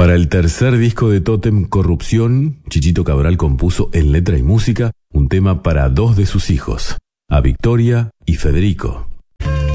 Para el tercer disco de Tótem, Corrupción, Chichito Cabral compuso en letra y música un tema para dos de sus hijos, a Victoria y Federico.